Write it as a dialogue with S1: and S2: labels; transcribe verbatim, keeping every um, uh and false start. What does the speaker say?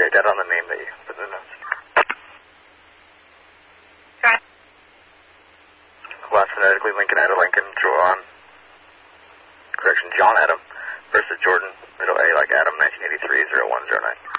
S1: thirty-eight, dead on the name that you put in the notes.
S2: Right.
S1: Last phonetically, Lincoln out of Lincoln, draw on. Correction, John Adam versus Jordan, middle A like Adam, nineteen eighty-three, zero one zero nine.